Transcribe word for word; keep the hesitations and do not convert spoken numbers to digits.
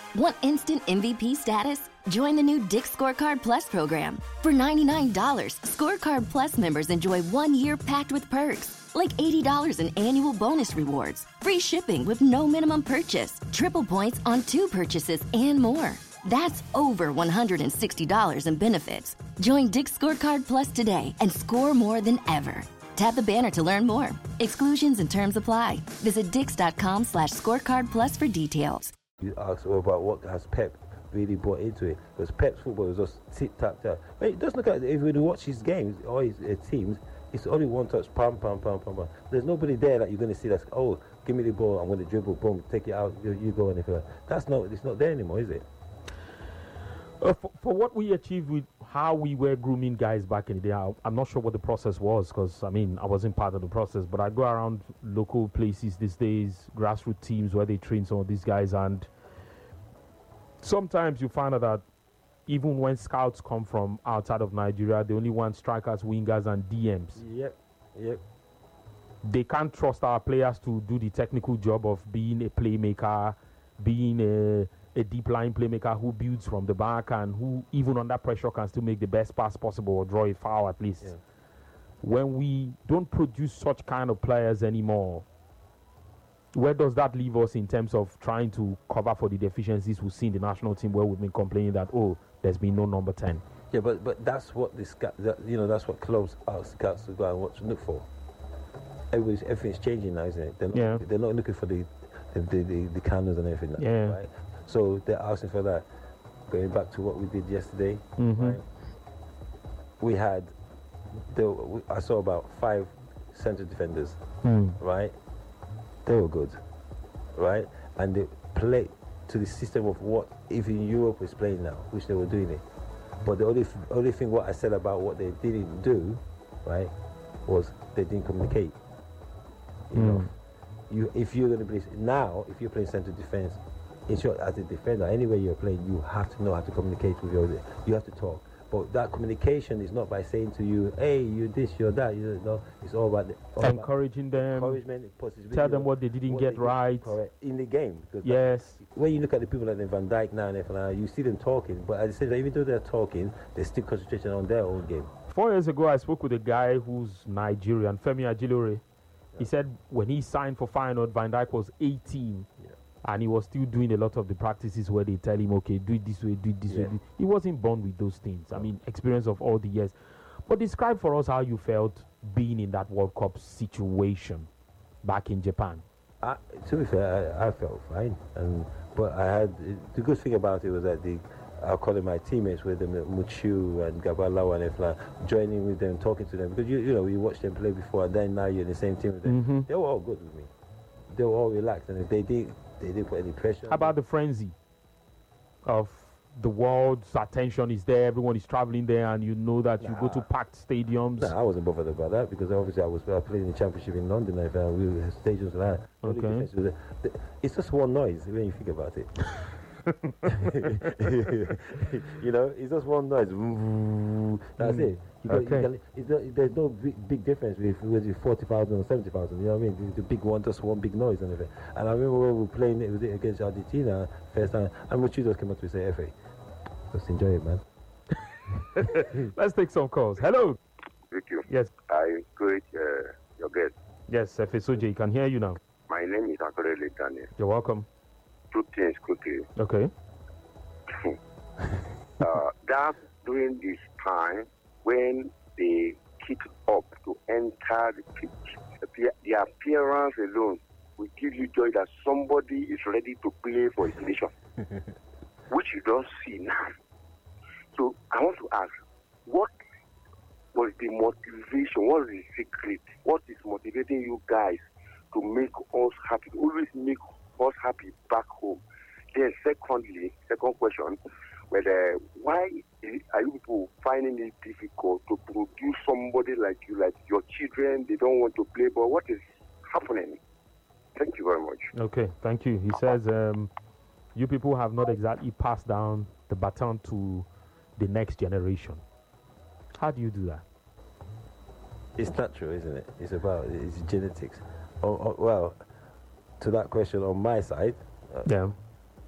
Want instant M V P status? Join the new Dick's Scorecard Plus program. For ninety-nine dollars, Scorecard Plus members enjoy one year packed with perks, like eighty dollars in annual bonus rewards, free shipping with no minimum purchase, triple points on two purchases, and more. That's over one hundred sixty dollars in benefits. Join Dick's Scorecard Plus today and score more than ever. Tap the banner to learn more. Exclusions and terms apply. Visit dix.com slash scorecard plus for details. You asked about what has Pep really brought into it, because Pep's football is just tip tap tap. But just look at it, if you watch his games or his uh, teams, it's only one touch, pam pam pam pam pam. There's nobody there that you're going to see that's, oh, give me the ball, I'm going to dribble, boom, take it out, you, you go, anything like that. That's not, it's not there anymore, is it? Uh, for, for what we achieved with how we were grooming guys back in the day, I, I'm not sure what the process was, because, I mean, I wasn't part of the process, but I go around local places these days, grassroots teams where they train some of these guys, and sometimes you find out that even when scouts come from outside of Nigeria, they only want strikers, wingers, and D Ms. Yep, yep. They can't trust our players to do the technical job of being a playmaker, being a a deep line playmaker who builds from the back and who, even under pressure, can still make the best pass possible or draw a foul at least. Yeah. When we don't produce such kind of players anymore, where does that leave us in terms of trying to cover for the deficiencies we see in the national team, where we've been complaining that, oh, there's been no number ten? Yeah, but but that's what the scout, that, you know, that's what clubs ask scouts to go and watch, look for. Everybody's, everything's changing now, isn't it? They're not, yeah. they're not looking for the the the, the, the candles and everything. Like yeah. that, right? So they're asking for that. Going back to what we did yesterday, mm-hmm. right? We had, the, we, I saw about five centre defenders, mm. right? They were good, right? And they played to the system of what even Europe is playing now, which they were doing it. But the only only thing what I said about what they didn't do, right, was they didn't communicate. You mm. know, you if you're going to play now, if you're playing centre defence, it's your, as a defender, anywhere you're playing, you have to know how to communicate with your. You have to talk. But that communication is not by saying to you, "Hey, you this, you're that." You know, it's all about the, all encouraging about them, encouragement, positivity, tell them what they didn't what get they right. Correct in the game. Yes. That, when you look at the people like Van Dijk now and everything, you see them talking, but at the same time, even though they're talking, they're still concentrating on their own game. Four years ago, I spoke with a guy who's Nigerian, Femi Ajilore. Yeah. He said when he signed for Feyenoord, Van Dijk was eighteen. Yeah. And he was still doing a lot of the practices where they tell him, okay, do it this way, do it this yeah. way. He wasn't born with those things. No. I mean, experience of all the years. But describe for us how you felt being in that World Cup situation back in Japan. I, to be fair, I, I felt fine. And but I had the good thing about it was that the I'll call them my teammates with them, Muchu and Gabalawa and everything, joining with them, talking to them, because you you know you watched them play before, and then now you're in the same team with them. Mm-hmm. They were all good with me. They were all relaxed, and if they did. They didn't put any pressure. How about the frenzy of the world's attention is there, everyone is traveling there, and you know that nah. you go to packed stadiums? Nah, I wasn't bothered about that, because obviously I was uh, playing in the championship in London, and uh, we were stadiums like that. Okay. It's just one noise when you think about it. You know, it's just one noise. That's mm. it. You got, okay. you got, it's not, there's no big, big difference with whether it's forty thousand or seventy thousand. You know what I mean? The, the big one, just one big noise and everything. And I remember when we were playing it, with it against Argentina first time, and Muchu just came up to say, F A, just enjoy it, man. Let's take some calls. Hello. Thank you. Yes. I encourage uh, your guest. Yes, F A Soji, you can hear you now. My name is Akorele Daniel. You're welcome. Two things quickly. Okay. uh, that during this time when they kick up to enter the pitch, the, the appearance alone will give you joy that somebody is ready to play for his nation, which you don't see now. So I want to ask, what was the motivation? What is the secret? What is motivating you guys to make us happy, always make us happy back home? Then secondly, second question, whether why are you people finding it difficult to produce somebody like you, like your children? They don't want to play, but what is happening? Thank you very much. Okay, thank you. He says um, you people have not exactly passed down the baton to the next generation. How do you do that? It's natural, isn't it? It's about it's genetics. Oh, oh, well, to that question on my side, uh, yeah.